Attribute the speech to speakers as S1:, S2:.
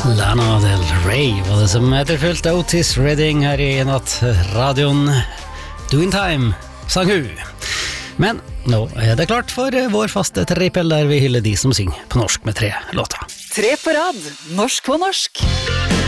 S1: Lana Del Rey var det som etterfulgte Otis Redding her i natt. Radioen Doing Time sang hun. Men nå er det klart for vår faste trippel der vi hyller de som synger på norsk med 3 låter.
S2: 3 på rad, norsk på norsk.